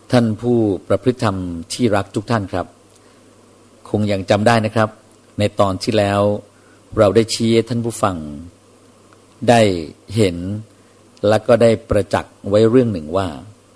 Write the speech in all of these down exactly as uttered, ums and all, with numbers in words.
ท่านผู้ประพฤติธรรมที่รักทุกท่านครับคงยังจำได้นะครับในตอนที่แล้วเราได้ชี้ให้ท่านผู้ฟังได้เห็นและก็ได้ประจักษ์ไว้เรื่องหนึ่งว่า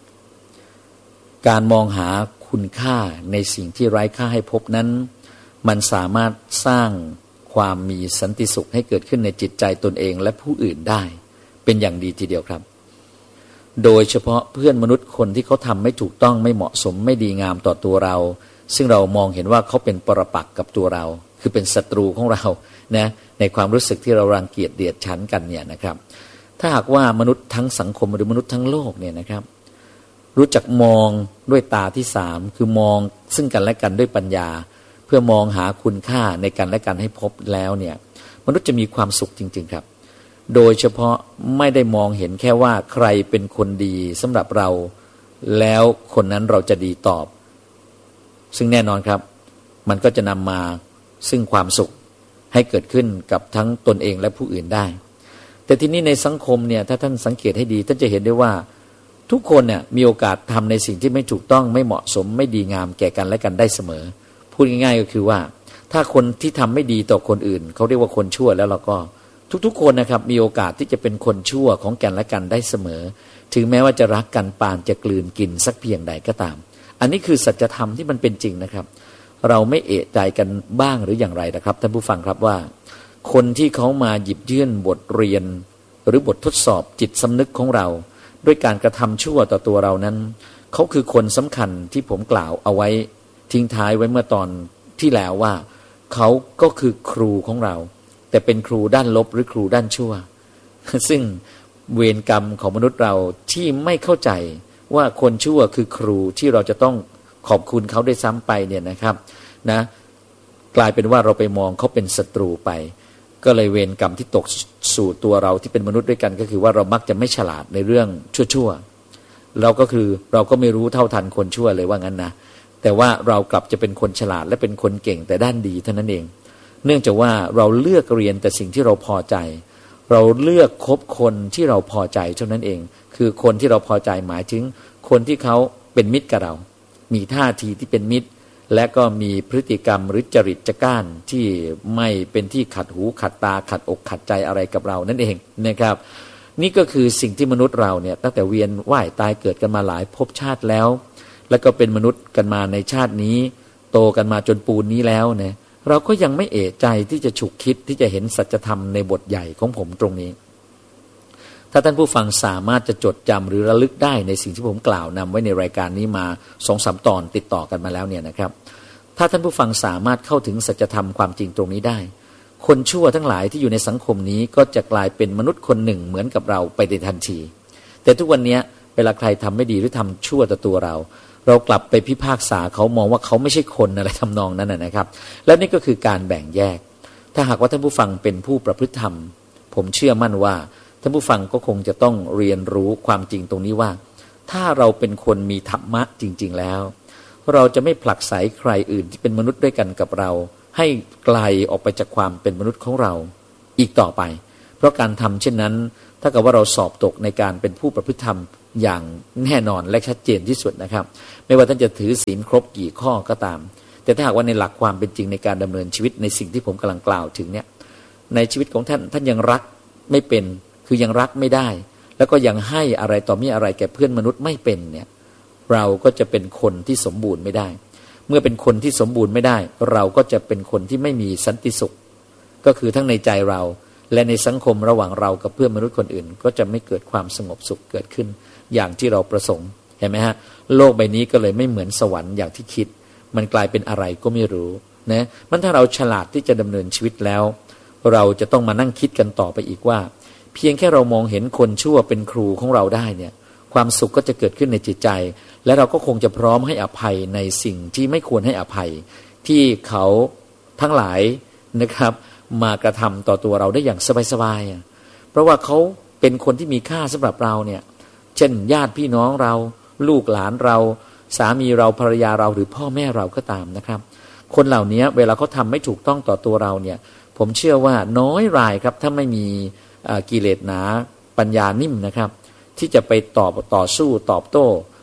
การมองหาคุณค่าในสิ่งที่ไร้ค่าให้พบนั้นมันสามารถสร้างความมีสันติสุขให้เกิดขึ้นในจิตใจตนเองและผู้อื่นได้เป็นอย่างดีทีเดียวครับโดยเฉพาะเพื่อนมนุษย์คนที่เขาทำไม่ถูกต้องไม่เหมาะสมไม่ดีงามต่อตัวเราซึ่งเรามองเห็นว่าเขาเป็นปรปักษ์กับตัวเราคือเป็นศัตรูของเรานะในความรู้สึกที่เรารังเกียจเดียดฉันกันเนี่ยนะครับถ้าหากว่ามนุษย์ทั้งสังคมหรือมนุษย์ทั้งโลกเนี่ยนะครับรู้จักมองด้วยตาที่สามคือมองซึ่งกันและกันด้วยปัญญาเพื่อมองหาคุณค่าในกันและกันให้พบแล้วเนี่ยมนุษย์จะมีความสุขจริงๆครับโดยเฉพาะไม่ได้มองเห็นแค่ว่าใครเป็นคนดีสำหรับเราแล้วคนนั้นเราจะดีตอบซึ่งแน่นอนครับมันก็จะนำมาซึ่งความสุขให้เกิดขึ้นกับทั้งตนเองและผู้อื่นได้แต่ทีนี้ในสังคมเนี่ยถ้าท่านสังเกตให้ดีท่านจะเห็นได้ว่าทุกคนเนี่ยมีโอกาสทำในสิ่งที่ไม่ถูกต้องไม่เหมาะสมไม่ดีงามแก่กันและกันได้เสมอพูดง่ายๆก็คือว่าถ้าคนที่ทำไม่ดีต่อคนอื่นเขาเรียกว่าคนชั่วแล้วเราก็ทุกๆคนนะครับมีโอกาสที่จะเป็นคนชั่วของกันและกันได้เสมอถึงแม้ว่าจะรักกันปานจะกลืนกินสักเพียงใดก็ตามอันนี้คือสัจธรรมที่มันเป็นจริงนะครับเราไม่เอะใจกันบ้างหรืออย่างไรนะครับท่านผู้ฟังครับว่าคนที่เขามาหยิบยื่นบทเรียนหรือบททดสอบจิตสำนึกของเราด้วยการกระทำชั่วต่อตัวเรานั้นเขาคือคนสำคัญที่ผมกล่าวเอาไว้ทิ้งท้ายไว้เมื่อตอนที่แล้วว่าเขาก็คือครูของเราแต่เป็นครูด้านลบหรือครูด้านชั่วซึ่งเวรกรรมของมนุษย์เราที่ไม่เข้าใจว่าคนชั่วคือครูที่เราจะต้องขอบคุณเขาได้ซ้ำไปเนี่ยนะครับนะกลายเป็นว่าเราไปมองเขาเป็นศัตรูไปก็เลยเวรกรรมที่ตกสู่ตัวเราที่เป็นมนุษย์ด้วยกันก็คือว่าเรามักจะไม่ฉลาดในเรื่องชั่วๆเราก็คือเราก็ไม่รู้เท่าทันคนชั่วเลยว่างั้นนะแต่ว่าเรากลับจะเป็นคนฉลาดและเป็นคนเก่งแต่ด้านดีเท่านั้นเองเนื่องจากว่าเราเลือกเรียนแต่สิ่งที่เราพอใจเราเลือกคบคนที่เราพอใจเท่านั้นเองคือคนที่เราพอใจหมายถึงคนที่เขาเป็นมิตรกับเรามีท่าทีที่เป็นมิตรและก็มีพฤติกรรมหรือจริตจักร้านที่ไม่เป็นที่ขัดหูขัดตาขัดอกขัดใจอะไรกับเรานั่นเองนะครับนี่ก็คือสิ่งที่มนุษย์เราเนี่ยตั้งแต่เวียนว่ายตายเกิดกันมาหลายภพชาติแล้วแล้วก็เป็นมนุษย์กันมาในชาตินี้โตกันมาจนปูนนี้แล้วเนี่ยเราก็ยังไม่เอะใจที่จะฉุกคิดที่จะเห็นสัจธรรมในบทใหญ่ของผมตรงนี้ถ้าท่านผู้ฟังสามารถจะจดจำหรือระลึกได้ในสิ่งที่ผมกล่าวนำไว้ในรายการนี้มา สองสาม ตอนติดต่อกันมาแล้วเนี่ยนะครับถ้าท่านผู้ฟังสามารถเข้าถึงสัจธรรมความจริงตรงนี้ได้คนชั่วทั้งหลายที่อยู่ในสังคมนี้ก็จะกลายเป็นมนุษย์คนหนึ่งเหมือนกับเราไปในทันทีแต่ทุกวันนี้เวลาใครทำไม่ดีหรือทำชั่วต่อตัวเราเรากลับไปพิพากษาเขามองว่าเขาไม่ใช่คนอะไรทำนองนั้นนะครับแล้วนี่ก็คือการแบ่งแยกถ้าหากว่าท่านผู้ฟังเป็นผู้ประพฤติธรรมผมเชื่อมั่นว่าท่านผู้ฟังก็คงจะต้องเรียนรู้ความจริงตรงนี้ว่าถ้าเราเป็นคนมีธรรมะจริงๆแล้วเราจะไม่ผลักไสใครอื่นที่เป็นมนุษย์ด้วยกันกับเราให้ไกลออกไปจากความเป็นมนุษย์ของเราอีกต่อไปเพราะการทำเช่นนั้นถ้าเกิดว่าเราสอบตกในการเป็นผู้ประพฤติธรรมอย่างแน่นอนและชัดเจนที่สุดนะครับไม่ว่าท่านจะถือศีลครบกี่ข้อก็ตามแต่ถ้าหากว่าในหลักความเป็นจริงในการดำเนินชีวิตในสิ่งที่ผมกำลังกล่าวถึงเนี่ยในชีวิตของท่านท่านยังรักไม่เป็นคือยังรักไม่ได้แล้วก็ยังให้อะไรต่อมีอะไรแก่เพื่อนมนุษย์ไม่เป็นเนี่ยเราก็จะเป็นคนที่สมบูรณ์ไม่ได้เมื่อเป็นคนที่สมบูรณ์ไม่ได้เราก็จะเป็นคนที่ไม่มีสันติสุขก็คือทั้งในใจเราและในสังคมระหว่างเรากับเพื่อนมนุษย์คนอื่นก็จะไม่เกิดความสงบสุขเกิดขึ้นอย่างที่เราประสงค์เห็นไหมฮะโลกใบนี้ก็เลยไม่เหมือนสวรรค์อย่างที่คิดมันกลายเป็นอะไรก็ไม่รู้นะมันถ้าเราฉลาดที่จะดำเนินชีวิตแล้วเราจะต้องมานั่งคิดกันต่อไปอีกว่าเพียงแค่เรามองเห็นคนชั่วเป็นครูของเราได้เนี่ยความสุขก็จะเกิดขึ้นในจิตใจและเราก็คงจะพร้อมให้อภัยในสิ่งที่ไม่ควรให้อภัยที่เขาทั้งหลายนะครับมากระทำต่อตัวเราได้อย่างสบายๆเพราะว่าเขาเป็นคนที่มีค่าสำหรับเราเนี่ยเช่นญาติพี่น้องเราลูกหลานเราสามีเราภรรยาเราหรือพ่อแม่เราก็ตามนะครับคนเหล่านี้เวลาเขาทำไม่ถูกต้องต่อตัวเราเนี่ยผมเชื่อว่าน้อยรายครับถ้าไม่มีกิเลสหนาปัญญานิ่มนะครับที่จะไปตอบต่อสู้ตอบโต้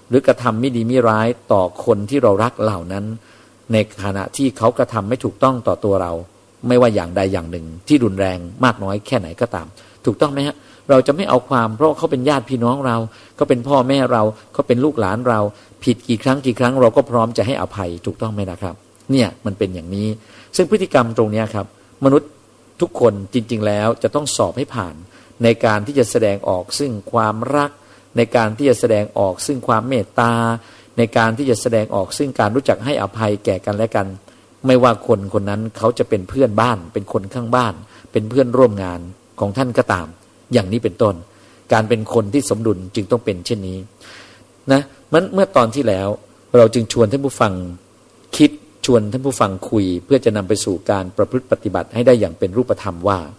หรือกระทำไม่ดีไม่ร้ายต่อคนที่เรารักเหล่านั้นในขณะที่เขากระทำไม่ถูกต้องต่อตัวเราไม่ว่าอย่างใดอย่างหนึ่งที่รุนแรงมากน้อยแค่ไหนก็ตามถูกต้องไหมฮะเราจะไม่เอาความเพราะเขาเป็นญาติพี่น้องเราก็เป็นพ่อแม่เราเขาเป็นลูกหลานเราผิดกี่ครั้งกี่ครั้งเราก็พร้อมจะให้อภัยถูกต้องไหมนะครับเนี่ยมันเป็นอย่างนี้ซึ่งพฤติกรรมตรงนี้ครับมนุษย์ทุกคนจริงๆแล้วจะต้องสอบให้ผ่านในการที่จะแสดงออกซึ่งความรักในการที่จะแสดงออกซึ่งความเมตตาในการที่จะแสดงออกซึ่งการรู้จักให้อภัยแก่กันและกันไม่ว่าคนคนนั้นเขาจะเป็นเพื่อนบ้านเป็นคนข้างบ้านเป็นเพื่อนร่วมงานของท่านก็ตามอย่างนี้เป็นต้นการเป็นคนที่สมดุลจึงต้องเป็นเช่นนี้นะมันเมื่อตอนที่แล้วเราจึงชวนท่านผู้ฟังคิดชวนท่านผู้ฟังคุยเพื่อจะนำไปสู่การประพฤติปฏิบัติให้ได้อย่างเป็นรูปธรรมว่า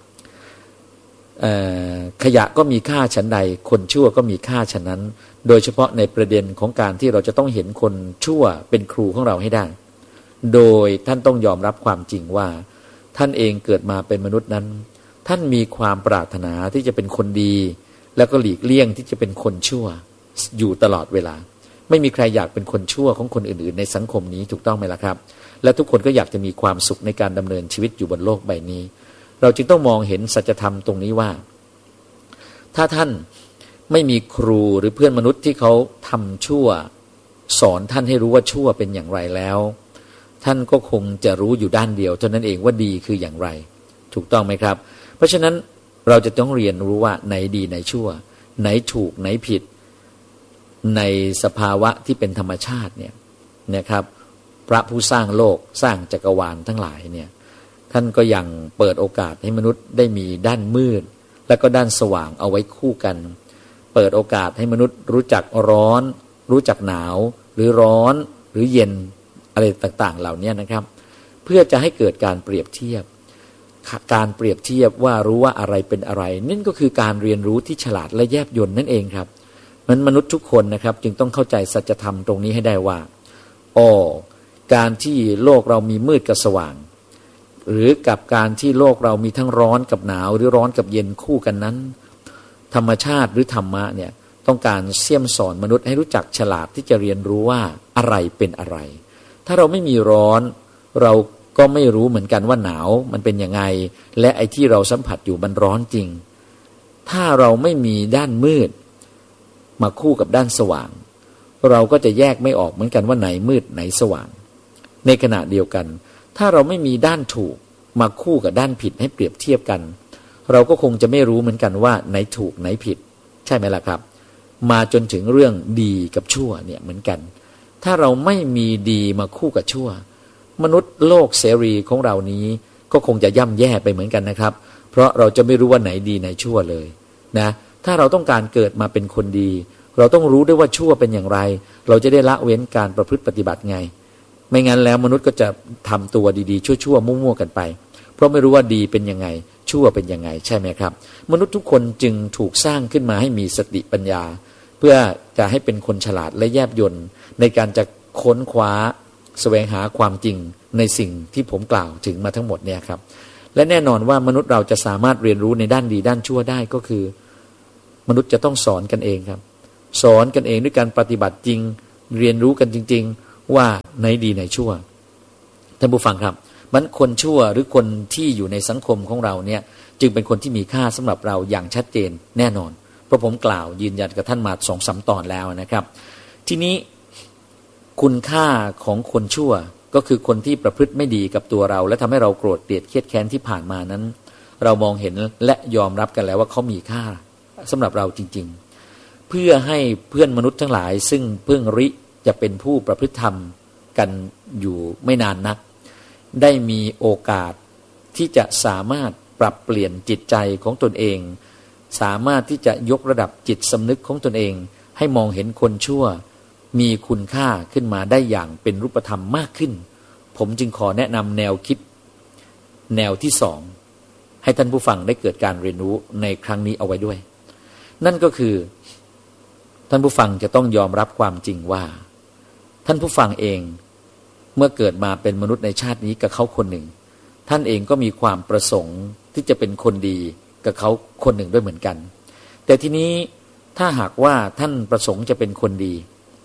ขยะก็มีค่าฉันใดคนชั่วก็มีค่าฉะนั้นโดยเฉพาะในประเด็นของการที่เราจะต้องเห็นคนชั่วเป็นครูของเราให้ได้โดยท่านต้องยอมรับความจริงว่าท่านเองเกิดมาเป็นมนุษย์นั้นท่านมีความปรารถนาที่จะเป็นคนดีแล้วก็หลีกเลี่ยงที่จะเป็นคนชั่วอยู่ตลอดเวลาไม่มีใครอยากเป็นคนชั่วของคนอื่นๆในสังคมนี้ถูกต้องไหมล่ะครับและทุกคนก็อยากจะมีความสุขในการดำเนินชีวิตอยู่บนโลกใบนี้เราจึงต้องมองเห็นสัจธรรมตรงนี้ว่าถ้าท่านไม่มีครูหรือเพื่อนมนุษย์ที่เขาทำชั่วสอนท่านให้รู้ว่าชั่วเป็นอย่างไรแล้วท่านก็คงจะรู้อยู่ด้านเดียวเท่านั้นเองว่าดีคืออย่างไรถูกต้องไหมครับเพราะฉะนั้นเราจะต้องเรียนรู้ว่าไหนดีไหนชั่วไหนถูกไหนผิดในสภาวะที่เป็นธรรมชาติเนี่ยนะครับพระผู้สร้างโลกสร้างจักรวาลทั้งหลายเนี่ยท่านก็ยังเปิดโอกาสให้มนุษย์ได้มีด้านมืดและก็ด้านสว่างเอาไว้คู่กันเปิดโอกาสให้มนุษย์รู้จักร้อนรู้จักหนาวหรือร้อนหรือเย็นอะไรต่างๆเหล่านี้นะครับเพื่อจะให้เกิดการเปรียบเทียบการเปรียบเทียบว่ารู้ว่าอะไรเป็นอะไรนั่นก็คือการเรียนรู้ที่ฉลาดและแยบยลนั่นเองครับมันมนุษย์ทุกคนนะครับจึงต้องเข้าใจสัจธรรมตรงนี้ให้ได้ว่าอ๋อการที่โลกเรามีมืดกับสว่างหรือกับการที่โลกเรามีทั้งร้อนกับหนาวหรือร้อนกับเย็นคู่กันนั้นธรรมชาติหรือธรรมะเนี่ยต้องการเสี่ยมสอนมนุษย์ให้รู้จักฉลาดที่จะเรียนรู้ว่าอะไรเป็นอะไรถ้าเราไม่มีร้อนเราก็ไม่รู้เหมือนกันว่าหนาวมันเป็นยังไงและไอ้ที่เราสัมผัสอยู่มันร้อนจริงถ้าเราไม่มีด้านมืดมาคู่กับด้านสว่างเราก็จะแยกไม่ออกเหมือนกันว่าไหนมืดไหนสว่างในขณะเดียวกันถ้าเราไม่มีด้านถูกมาคู่กับด้านผิดให้เปรียบเทียบกันเราก็คงจะไม่รู้เหมือนกันว่าไหนถูกไหนผิดใช่ไหมล่ะครับมาจนถึงเรื่องดีกับชั่วเนี่ยเหมือนกันถ้าเราไม่มีดีมาคู่กับชั่วมนุษย์โลกเสรีของเรานี้ก็คงจะย่ำแย่ไปเหมือนกันนะครับเพราะเราจะไม่รู้ว่าไหนดีไหนชั่วเลยนะถ้าเราต้องการเกิดมาเป็นคนดีเราต้องรู้ด้วยว่าชั่วเป็นอย่างไรเราจะได้ละเว้นการประพฤติปฏิบัติไงไม่งั้นแล้วมนุษย์ก็จะทำตัวดีๆชั่วๆมั่วๆกันไปเพราะไม่รู้ว่าดีเป็นยังไงชั่วเป็นยังไงใช่ไหมครับมนุษย์ทุกคนจึงถูกสร้างขึ้นมาให้มีสติปัญญาเพื่อจะให้เป็นคนฉลาดและแยบยลในการจะค้นคว้าแสวงหาความจริงในสิ่งที่ผมกล่าวถึงมาทั้งหมดเนี่ยครับและแน่นอนว่ามนุษย์เราจะสามารถเรียนรู้ในด้านดีด้านชั่วได้ก็คือมนุษย์จะต้องสอนกันเองครับสอนกันเองด้วยการปฏิบัติจริงเรียนรู้กันจริงๆว่าไหนดีไหนชั่วท่านผู้ฟังครับมันคนชั่วหรือคนที่อยู่ในสังคมของเราเนี่ยจึงเป็นคนที่มีค่าสำหรับเราอย่างชัดเจนแน่นอนเพราะผมกล่าวยืนยันกับท่านมาสองสามตอนแล้วนะครับทีนี้คุณค่าของคนชั่วก็คือคนที่ประพฤติไม่ดีกับตัวเราและทำให้เราโกรธเกลียดเครียดแค้นที่ผ่านมานั้นเรามองเห็นและยอมรับกันแล้วว่าเขามีค่าสำหรับเราจริงๆเพื่อให้เพื่อนมนุษย์ทั้งหลายซึ่งเพิ่งริจะเป็นผู้ประพฤติธรรมกันอยู่ไม่นานนักได้มีโอกาสที่จะสามารถปรับเปลี่ยนจิตใจของตนเองสามารถที่จะยกระดับจิตสำนึกของตนเองให้มองเห็นคนชั่วมีคุณค่าขึ้นมาได้อย่างเป็นรูปธรรมมากขึ้นผมจึงขอแนะนำแนวคิดแนวที่สองให้ท่านผู้ฟังได้เกิดการเรียนรู้ในครั้งนี้เอาไว้ด้วยนั่นก็คือท่านผู้ฟังจะต้องยอมรับความจริงว่าท่านผู้ฟังเองเมื่อเกิดมาเป็นมนุษย์ในชาตินี้กับเขาคนหนึ่งท่านเองก็มีความประสงค์ที่จะเป็นคนดีกับเขาคนหนึ่งด้วยเหมือนกันแต่ทีนี้ถ้าหากว่าท่านประสงค์จะเป็นคนดี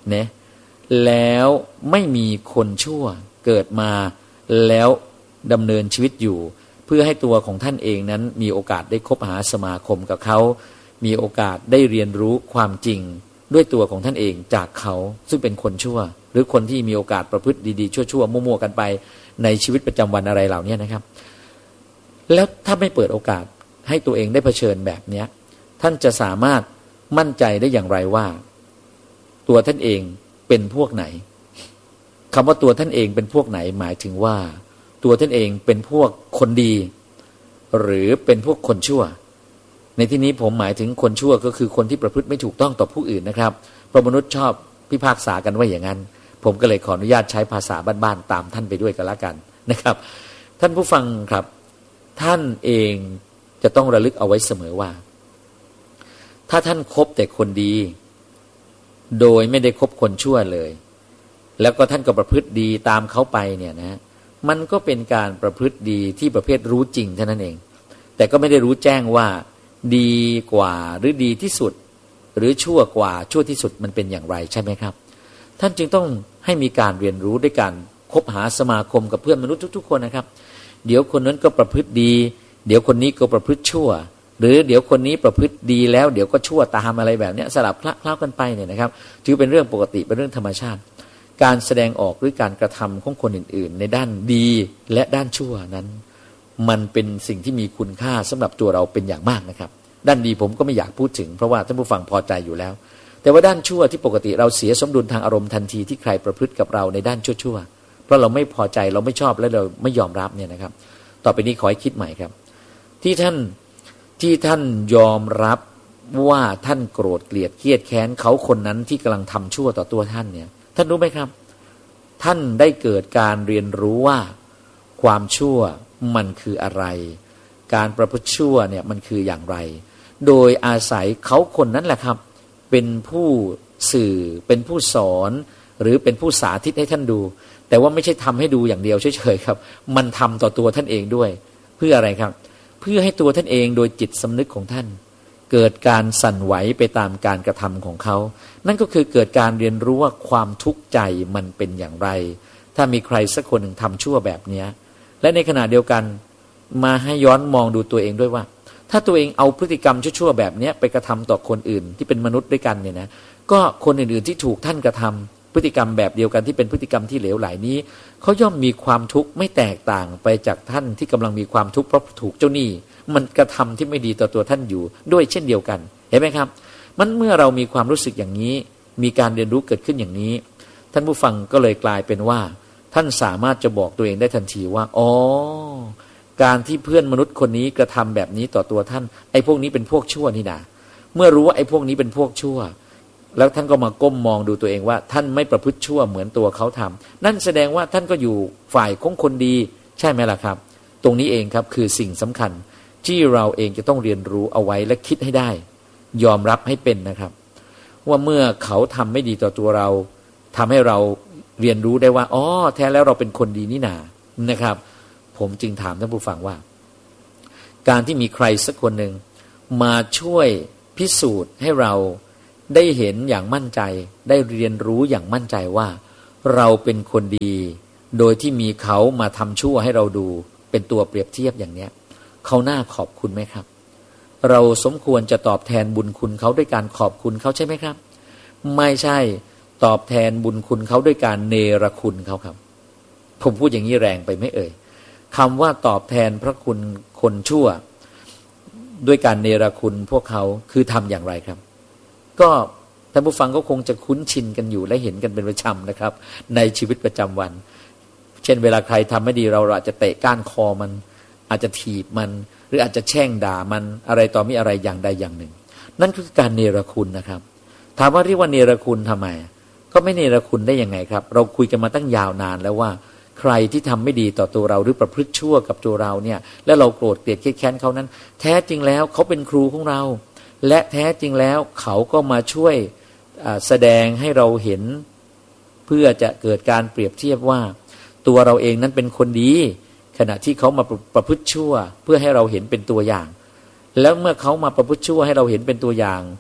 เนี่ยแล้วไม่มีคนชั่วเกิดมาแล้วดำเนินชีวิตอยู่เพื่อให้ตัวของท่านเองนั้นมีโอกาสได้คบหาสมาคมกับเขามีโอกาสได้เรียนรู้ความจริงด้วยตัวของท่านเองจากเขาซึ่งเป็นคนชั่วหรือคนที่มีโอกาสประพฤติดีๆชั่วๆมั่วๆกันไปในชีวิตประจำวันอะไรเหล่านี้นะครับแล้วถ้าไม่เปิดโอกาสให้ตัวเองได้เผชิญแบบนี้ท่านจะสามารถมั่นใจได้อย่างไรว่าตัวท่านเองเป็นพวกไหนคำว่าตัวท่านเองเป็นพวกไหนหมายถึงว่าตัวท่านเองเป็นพวกคนดีหรือเป็นพวกคนชั่วในที่นี้ผมหมายถึงคนชั่วก็คือคนที่ประพฤติไม่ถูกต้องต่อผู้อื่นนะครับเพราะมนุษย์ชอบพิพากษากันว่าอย่างนั้นผมก็เลยขออนุญาตใช้ภาษาบ้านๆตามท่านไปด้วยกันละกันนะครับท่านผู้ฟังครับท่านเองจะต้องระลึกเอาไว้เสมอว่าถ้าท่านคบแต่คนดีโดยไม่ได้คบคนชั่วเลยแล้วก็ท่านก็ประพฤติดีตามเขาไปเนี่ยนะมันก็เป็นการประพฤติดีที่ประเภทรู้จริงเท่านั้นเองแต่ก็ไม่ได้รู้แจ้งว่าดีกว่าหรือดีที่สุดหรือชั่วกว่าชั่วที่สุดมันเป็นอย่างไรใช่ไหมครับท่านจึงต้องให้มีการเรียนรู้ด้วยการคบหาสมาคมกับเพื่อนมนุษย์ทุกๆคนนะครับเดี๋ยวคนนั้นก็ประพฤติดีเดี๋ยวคนนี้ก็ประพฤติชั่วหรือเดี๋ยวคนนี้ประพฤติดีแล้วเดี๋ยวก็ชั่วตามอะไรแบบนี้สลับคล้ากันไปเนี่ยนะครับถือเป็นเรื่องปกติเป็นเรื่องธรรมชาติการแสดงออกหรือการกระทำของคนอื่นๆในด้านดีและด้านชั่วนั้นมันเป็นสิ่งที่มีคุณค่าสำหรับตัวเราเป็นอย่างมากนะครับด้านดีผมก็ไม่อยากพูดถึงเพราะว่าท่านผู้ฟังพอใจอยู่แล้วแต่ว่าด้านชั่วที่ปกติเราเสียสมดุลทางอารมณ์ทันทีที่ใครประพฤติกับเราในด้านชั่วๆเพราะเราไม่พอใจเราไม่ชอบและเราไม่ยอมรับเนี่ยนะครับต่อไปนี้ขอให้คิดใหม่ครับที่ท่านที่ท่านยอมรับว่าท่านโกรธเกลียดเครียดแค้นเขาคนนั้นที่กำลังทำชั่วต่อตัวท่านเนี่ยท่านรู้ไหมครับท่านได้เกิดการเรียนรู้ว่าความชั่วมันคืออะไรการประพฤติชั่วเนี่ยมันคืออย่างไรโดยอาศัยเขาคนนั้นแหละครับเป็นผู้สื่อเป็นผู้สอนหรือเป็นผู้สาธิตให้ท่านดูแต่ว่าไม่ใช่ทำให้ดูอย่างเดียวเฉยๆครับมันทำต่อตัวท่านเองด้วยเพื่ออะไรครับเพื่อให้ตัวท่านเองโดยจิตสำนึกของท่านเกิดการสั่นไหวไปตามการกระทำของเขานั่นก็คือเกิดการเรียนรู้ว่าความทุกข์ใจมันเป็นอย่างไรถ้ามีใครสักคนหนึ่งทำชั่วแบบนี้และในขณะเดียวกันมาให้ย้อนมองดูตัวเองด้วยว่าถ้าตัวเองเอาพฤติกรรมชั่วๆแบบนี้ไปกระทำต่อคนอื่นที่เป็นมนุษย์ด้วยกันเนี่ยนะก็คนอื่นๆที่ถูกท่านกระทำพฤติกรรมแบบเดียวกันที่เป็นพฤติกรรมที่เหลวไหลนี้เขาย่อมมีความทุกข์ไม่แตกต่างไปจากท่านที่กำลังมีความทุกข์เพราะถูกเจ้าหนี้มันกระทำที่ไม่ดีต่อตัวท่านอยู่ด้วยเช่นเดียวกันเห็นไหมครับมันเมื่อเรามีความรู้สึกอย่างนี้มีการเรียนรู้เกิดขึ้นอย่างนี้ท่านผู้ฟังก็เลยกลายเป็นว่าท่านสามารถจะบอกตัวเองได้ทันทีว่าอ๋อการที่เพื่อนมนุษย์คนนี้กระทำแบบนี้ต่อตัวท่านไอ้พวกนี้เป็นพวกชั่วนี่นะเมื่อรู้ว่าไอ้พวกนี้เป็นพวกชั่วแล้วท่านก็มาก้มมองดูตัวเองว่าท่านไม่ประพฤติชั่วเหมือนตัวเขาทำนั่นแสดงว่าท่านก็อยู่ฝ่ายของคนดีใช่ไหมล่ะครับตรงนี้เองครับคือสิ่งสำคัญที่เราเองจะต้องเรียนรู้เอาไว้และคิดให้ได้ยอมรับให้เป็นนะครับว่าเมื่อเขาทำไม่ดีต่อตัวเราทำให้เราเรียนรู้ได้ว่าอ๋อแท้แล้วเราเป็นคนดีนี่นานะครับผมจึงถามท่านผู้ฟังว่าการที่มีใครสักคนหนึ่งมาช่วยพิสูจน์ให้เราได้เห็นอย่างมั่นใจได้เรียนรู้อย่างมั่นใจว่าเราเป็นคนดีโดยที่มีเขามาทำชั่วให้เราดูเป็นตัวเปรียบเทียบอย่างเนี้ยเขาน่าขอบคุณไหมครับเราสมควรจะตอบแทนบุญคุณเขาด้วยการขอบคุณเขาใช่ไหมครับไม่ใช่ตอบแทนบุญคุณเขาด้วยการเนรคุณเขาครับผมพูดอย่างนี้แรงไปไม่เอ่ยคำว่าตอบแทนพระคุณคนชั่วด้วยการเนรคุณพวกเขาคือทำอย่างไรครับก็ท่านผู้ฟังก็คงจะคุ้นชินกันอยู่และเห็นกันเป็นประจำนะครับในชีวิตประจำวันเช่นเวลาใครทำไม่ดีเราอาจจะเตะก้านคอมันอาจจะถีบมันหรืออาจจะแช่งด่ามันอะไรต่อมีอะไรอย่างใดอย่างหนึ่งนั่นคือการเนรคุณนะครับถามว่าเรียกว่าเนรคุณทำไมก็ไม่เนรคุณได้ยังไงครับเราคุยกันมาตั้งยาวนานแล้วว่าใครที่ทำไม่ดีต่อตัวเราหรือประพฤติชั่วกับตัวเราเนี่ยแล้วเราโกรธเกลียดเครียดแค้นเขานั้นแท้จริงแล้วเขาเป็นครูของเราและแท้จริงแล้วเขาก็มาช่วยแสดงให้เราเห็นเพื่อจะเกิดการเปรียบเทียบว่าตัวเราเองนั้นเป็นคนดีขณะที่เขามาประพฤติชั่วเพื่อให้เราเห็นเป็นตัวอย่างแล้วเมื่อเขามาประพฤติชั่วให้เราเห็นเป็นตัวอย่าง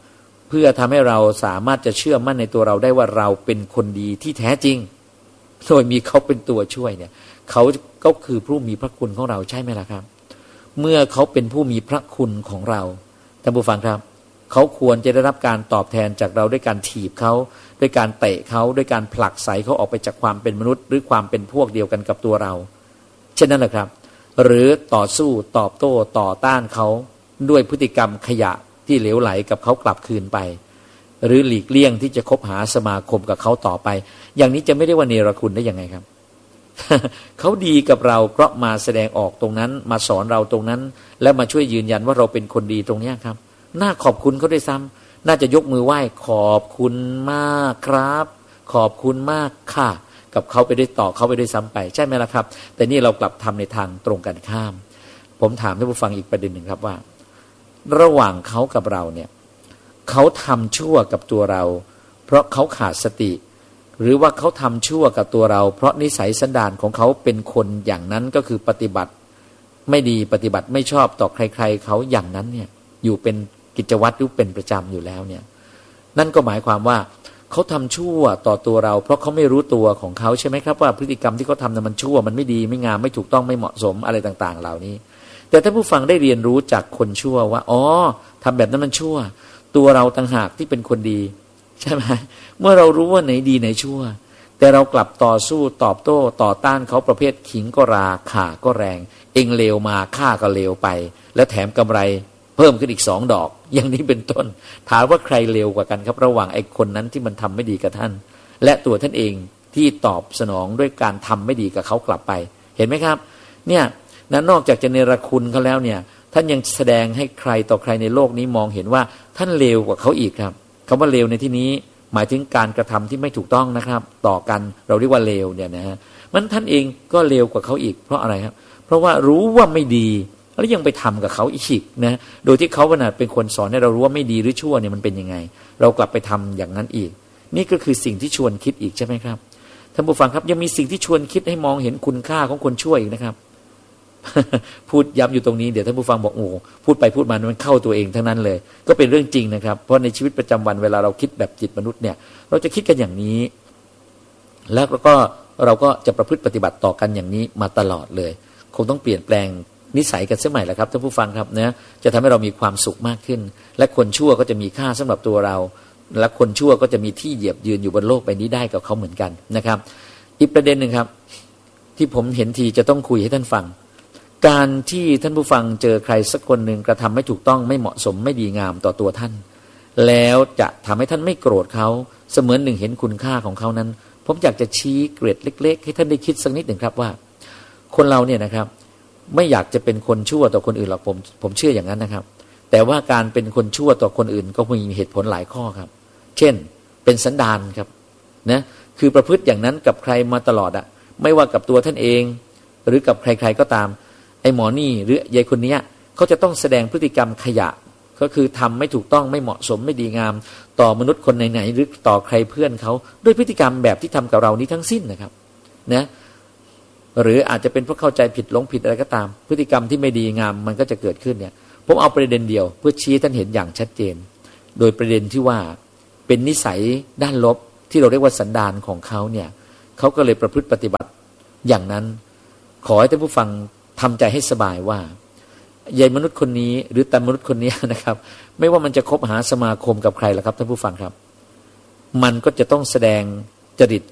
เพื่อทำให้เราสามารถจะเชื่อมั่นในตัวเราได้ว่าเราเป็นคนดีที่แท้จริงโดยมีเขาเป็นตัวช่วยเนี่ยเขาก็คือผู้มีพระคุณของเราใช่ไหมล่ะครับเมื่อเขาเป็นผู้มีพระคุณของเราท่านผู้ฟังครับเขาควรจะได้รับการตอบแทนจากเราด้วยการถีบเขาด้วยการเตะเขาด้วยการผลักไสเขาออกไปจากความเป็นมนุษย์หรือความเป็นพวกเดียวกันกับตัวเราเช่นนั้นแหละครับหรือต่อสู้ตอบโต้ต่อต้านเขาด้วยพฤติกรรมขยะที่เหลวไหลกับเขากลับคืนไปหรือหลีกเลี่ยงที่จะคบหาสมาคมกับเขาต่อไปอย่างนี้จะไม่ได้ว่าเนรคุณได้ยังไงครับ เขาดีกับเราเพราะมาแสดงออกตรงนั้นมาสอนเราตรงนั้นและมาช่วยยืนยันว่าเราเป็นคนดีตรงนี้ครับน่าขอบคุณเขาด้วยซ้ำน่าจะยกมือไหว้ขอบคุณมากครับขอบคุณมากค่ะกับเขาไปได้ต่อเขาไปได้ซ้ำไปใช่ไหมล่ะครับแต่นี่เรากลับทำในทางตรงกันข้ามผมถามท่านผู้ฟังอีกประเด็นหนึ่งครับว่าระหว่างเขากับเราเนี่ยเขาทำชั่วกับตัวเราเพราะเขาขาดสติหรือว่าเขาทำชั่วกับตัวเราเพราะนิสัยสันดานของเขาเป็นคนอย่างนั้นก็คือปฏิบัติไม่ดีปฏิบัติไม่ชอบต่อใครๆเขาอย่างนั้นเนี่ยอยู่เป็นกิจวัตรหรือเป็นประจำอยู่แล้วเนี่ยนั่นก็หมายความว่าเขาทำชั่วต่อตัวเราเพราะเขาไม่รู้ตัวของเขาใช่ไหมครับว่าพฤติกรรมที่เขาทำนั้นมันชั่วมันไม่ดีไม่งามไม่ถูกต้องไม่เหมาะสมอะไรต่างๆเหล่านี้แต่ถ้าผู้ฟังได้เรียนรู้จากคนชั่วว่าอ๋อทำแบบนั้นมันชั่วตัวเราต่างหากที่เป็นคนดีใช่ไหมเมื่อเรารู้ว่าไหนดีไหนชั่วแต่เรากลับต่อสู้ตอบโต้ต่อต้านเขาประเภทขิงก็ราข่าก็แรงเองเลวมาข้าก็เลวไปและแถมกำไรเพิ่มขึ้นอีกสองดอกอย่างนี้เป็นต้นถามว่าใครเลวกว่ากันครับระหว่างไอ้คนนั้นที่มันทำไม่ดีกับท่านและตัวท่านเองที่ตอบสนองด้วยการทำไม่ดีกับเขากลับไปเห็นไหมครับเนี่ยนั้นนอกจากจะเนรคุณเขาแล้วเนี่ยท่านยังแสดงให้ใครต่อใครในโลกนี้มองเห็นว่าท่านเลวกว่าเขาอีกครับคำว่าเลวในที่นี้หมายถึงการกระทำที่ไม่ถูกต้องนะครับต่อกันเราเรียกว่าเลวเนี่ยนะฮะมันท่านเองก็เลวกว่าเขาอีกเพราะอะไรครับเพราะว่ารู้ว่าไม่ดีแล้วยังไปทำกับเขาอีกนะโดยที่เขาขนาดเป็นคนสอนให้เรารู้ว่าไม่ดีหรือชั่วเนี่ยมันเป็นยังไงเรากลับไปทำอย่างนั้นอีกนี่ก็คือสิ่งที่ชวนคิดอีกใช่ไหมครับท่านผู้ฟังครับยังมีสิ่งที่ชวนคิดให้มองเห็นคุณค่าของคนชั่วอีกนะครับ พูดย้ำอยู่ตรงนี้เดี๋ยวท่านผู้ฟังบอกโอ้พูดไปพูดมามันเข้าตัวเองทั้งนั้นเลยก็เป็นเรื่องจริงนะครับเพราะในชีวิตประจำวันเวลาเราคิดแบบจิตมนุษย์เนี่ยเราจะคิดกันอย่างนี้แล้วก็เราก็จะประพฤติปฏิบัติต่อกันอย่างนี้มาตลอดเลยคงต้องเปลี่ยนแปลงนิสัยกันเสียใหม่แหละครับท่านผู้ฟังครับนะจะทำให้เรามีความสุขมากขึ้นและคนชั่วก็จะมีค่าสำหรับตัวเราและคนชั่วก็จะมีที่เหยียบยืนอยู่บนโลกใบนี้ได้กับเขาเหมือนกันนะครับอีกประเด็นหนึ่งครับที่ผมเห็นทีจะต้องคุยให้ท่านฟังการที่ท่านผู้ฟังเจอใครสักคนหนึ่งกระทำไม่ถูกต้องไม่เหมาะสมไม่ดีงามต่อตัวท่านแล้วจะทำให้ท่านไม่โกรธเขาเสมือนหนึ่งเห็นคุณค่าของเขานั้นผมอยากจะชี้เกร็ดเล็กๆให้ท่านได้คิดสักนิดหนึ่งครับว่าคนเราเนี่ยนะครับไม่อยากจะเป็นคนชั่วต่อคนอื่นหรอกผมผมเชื่ออย่างนั้นนะครับแต่ว่าการเป็นคนชั่วต่อคนอื่นก็มีเหตุผลหลายข้อครับเช่นเป็นสันดานครับนะคือประพฤติอย่างนั้นกับใครมาตลอดอะไม่ว่ากับตัวท่านเองหรือกับใครๆก็ตามไอ้หมอนี่หรือยายคนนี้เขาจะต้องแสดงพฤติกรรมขยะก็คือทำไม่ถูกต้องไม่เหมาะสมไม่ดีงามต่อมนุษย์คนไหนๆหรือต่อใครเพื่อนเขาด้วยพฤติกรรมแบบที่ทำกับเรานี้ทั้งสิ้นนะครับนะหรืออาจจะเป็นเพราะเข้าใจผิดหลงผิดอะไรก็ตามพฤติกรรมที่ไม่ดีงามมันก็จะเกิดขึ้นเนี่ยผมเอาประเด็นเดียวเพื่อชี้ท่านเห็นอย่างชัดเจนโดยประเด็นที่ว่าเป็นนิสัยด้านลบที่เราเรียกว่าสันดานของเขาเนี่ยเขาก็เลยประพฤติปฏิบัติอย่างนั้นขอให้ท่านผู้ฟังทำใจให้สบายว่ายายมนุษย์คนนี้หรือตามนุษย์คนนี้นะครับไม่ว่ามันจะคบหาสมาคมกับใครล่ะครับท่านผู้ฟังครับมันก็จะต้องแสดงจริต